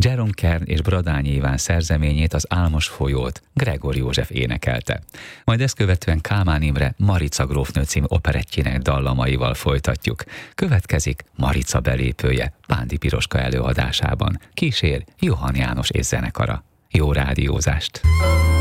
Jerome Kern és Bradányi Iván szerzeményét, az Álmos folyót Gregor József énekelte. Majd ezt követően Kálmán Imre Marica grófnő című operettjének dallamaival folytatjuk. Következik Marica belépője Pándi Piroska előadásában. Kísér Johann János és zenekara. Jó rádiózást!